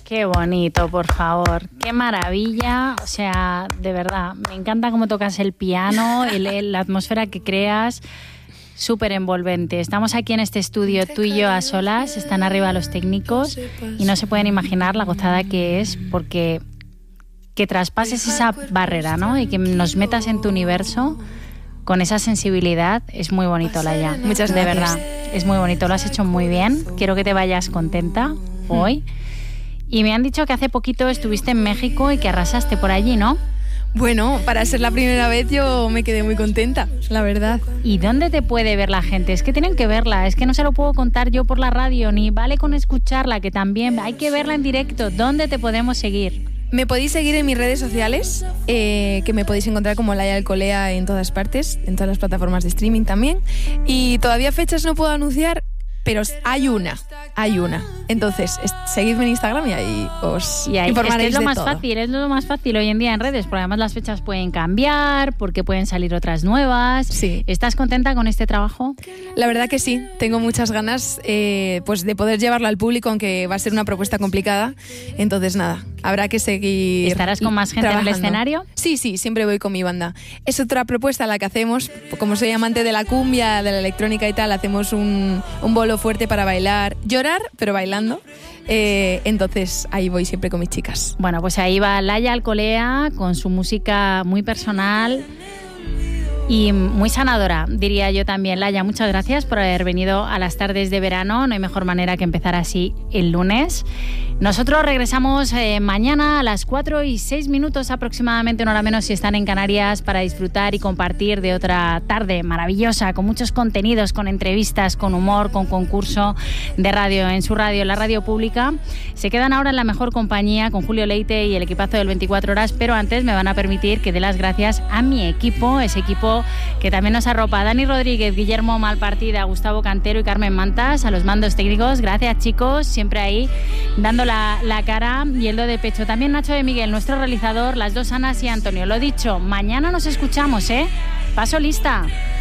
Qué bonito, por favor. Qué maravilla. O sea, de verdad, me encanta cómo tocas el piano, la atmósfera que creas. Súper envolvente. Estamos aquí en este estudio, tú y yo a solas, están arriba los técnicos y no se pueden imaginar la gozada que es, porque que traspases esa barrera, ¿no? Y que nos metas en tu universo con esa sensibilidad es muy bonito, Laia. Muchas gracias. De verdad, es muy bonito, lo has hecho muy bien. Quiero que te vayas contenta hoy. Y me han dicho que hace poquito estuviste en México y que arrasaste por allí, ¿no? Bueno, para ser la primera vez yo me quedé muy contenta, la verdad. ¿Y dónde te puede ver la gente? Es que tienen que verla, es que no se lo puedo contar yo por la radio, ni vale con escucharla, que también hay que verla en directo. ¿Dónde te podemos seguir? Me podéis seguir en mis redes sociales, que me podéis encontrar como Laia Alcolea en todas partes, en todas las plataformas de streaming también. Y todavía fechas no puedo anunciar, pero hay una. Entonces, seguidme en Instagram y ahí os informaréis es lo de más todo. fácil, es lo más fácil hoy en día en redes, porque además las fechas pueden cambiar, porque pueden salir otras nuevas. Sí. ¿Estás contenta con este trabajo? La verdad que sí, tengo muchas ganas pues de poder llevarlo al público, aunque va a ser una propuesta complicada. Entonces, nada, habrá que seguir. ¿Estarás con más gente trabajando en el escenario? Sí, siempre voy con mi banda. Es otra propuesta la que hacemos, como soy amante de la cumbia, de la electrónica y tal, hacemos un bolo fuerte para bailar, llorar, pero bailando. Entonces ahí voy siempre con mis chicas. Bueno, pues ahí va Laia Alcolea con su música muy personal y muy sanadora, diría yo también. Laia, muchas gracias por haber venido a las tardes de verano. No hay mejor manera que empezar así el lunes. Nosotros regresamos mañana a las 4:06 aproximadamente, una hora menos si están en Canarias, para disfrutar y compartir de otra tarde maravillosa, con muchos contenidos, con entrevistas, con humor, con concurso de radio en su radio, la radio pública. Se quedan ahora en la mejor compañía con Julio Leite y el equipazo del 24 horas, pero antes me van a permitir que dé las gracias a mi equipo, ese equipo que también nos arropa: Dani Rodríguez, Guillermo Malpartida, Gustavo Cantero y Carmen Mantas, a los mandos técnicos. Gracias, chicos, siempre ahí dando la cara y el do de pecho. También Nacho de Miguel, nuestro realizador, las dos Anas y Antonio. Lo dicho, mañana nos escuchamos, Paso lista.